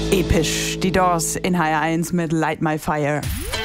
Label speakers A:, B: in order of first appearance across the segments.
A: Episch, die Doors in HR1 mit Light My Fire.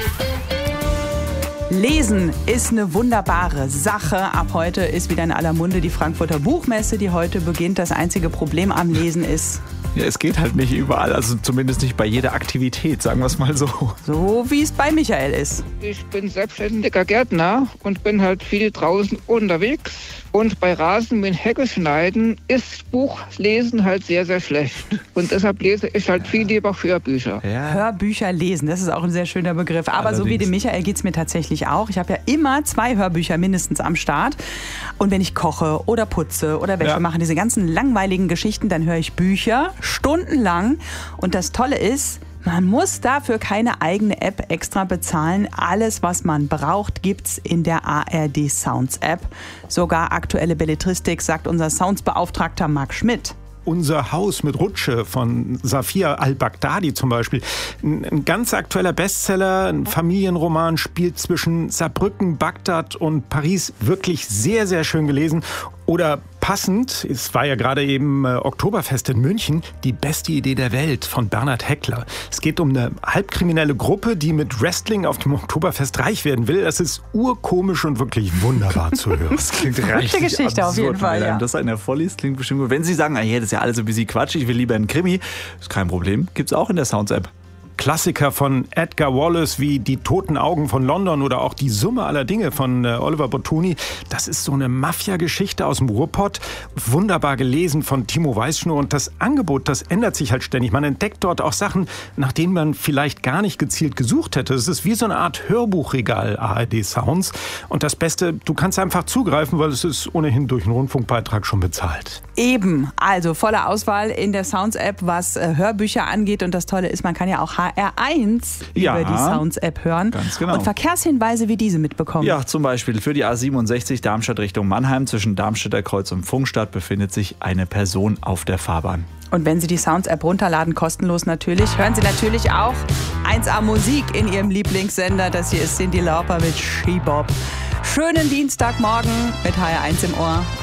A: Lesen ist eine wunderbare Sache. Ab heute ist wieder in aller Munde die Frankfurter Buchmesse, die heute beginnt. Das einzige Problem am Lesen ist...
B: Ja, es geht halt nicht überall, also zumindest nicht bei jeder Aktivität, sagen wir es mal so.
A: So wie es bei Michael ist.
C: Ich bin selbstständiger Gärtner und bin halt viel draußen unterwegs. Und bei Rasenmähen, Hecke schneiden ist Buchlesen halt sehr, sehr schlecht. Und deshalb lese ich halt viel lieber Hörbücher.
A: Ja. Hörbücher lesen, das ist auch ein sehr schöner Begriff. Aber allerdings, so wie dem Michael geht es mir tatsächlich auch. Ich habe ja immer 2 Hörbücher mindestens am Start. Und wenn ich koche oder putze oder Wäsche mache, diese ganzen langweiligen Geschichten, dann höre ich Bücher stundenlang. Und das Tolle ist, man muss dafür keine eigene App extra bezahlen. Alles, was man braucht, gibt's in der ARD Sounds App. Sogar aktuelle Belletristik, sagt unser Soundsbeauftragter Marc Schmidt.
D: Unser Haus mit Rutsche von Safia al-Baghdadi zum Beispiel. Ein ganz aktueller Bestseller, ein Familienroman, spielt zwischen Saarbrücken, Bagdad und Paris. Wirklich sehr, sehr schön gelesen. Oder passend, es war ja gerade eben Oktoberfest in München, Die beste Idee der Welt von Bernhard Heckler. Es geht um eine halbkriminelle Gruppe, die mit Wrestling auf dem Oktoberfest reich werden will. Das ist urkomisch und wirklich wunderbar zu hören.
B: Das klingt
A: richtig Geschichte absurd, auf jeden Fall.
B: Wenn das einer vorliest, klingt bestimmt gut. Wenn Sie sagen, das ist ja alles ein bisschen Quatsch, ich will lieber einen Krimi, ist kein Problem. Gibt's auch in der Sounds-App.
D: Klassiker von Edgar Wallace wie Die toten Augen von London oder auch Die Summe aller Dinge von Oliver Bottuni. Das ist so eine Mafia-Geschichte aus dem Ruhrpott. Wunderbar gelesen von Timo Weißschnur. Und das Angebot, das ändert sich halt ständig. Man entdeckt dort auch Sachen, nach denen man vielleicht gar nicht gezielt gesucht hätte. Es ist wie so eine Art Hörbuchregal ARD Sounds. Und das Beste, du kannst einfach zugreifen, weil es ist ohnehin durch einen Rundfunkbeitrag schon bezahlt.
A: Eben, also volle Auswahl in der Sounds-App, was Hörbücher angeht. Und das Tolle ist, man kann ja auch HR1 über die Sounds-App hören.
B: Ganz genau.
A: Und Verkehrshinweise wie diese mitbekommen.
B: Ja, zum Beispiel für die A67 Darmstadt Richtung Mannheim zwischen Darmstädter Kreuz und Funkstadt befindet sich eine Person auf der Fahrbahn.
A: Und wenn Sie die Sounds-App runterladen, kostenlos natürlich, hören Sie natürlich auch 1A Musik in Ihrem Lieblingssender. Das hier ist Cyndi Lauper mit She Bop. Schönen Dienstagmorgen mit HR1 im Ohr.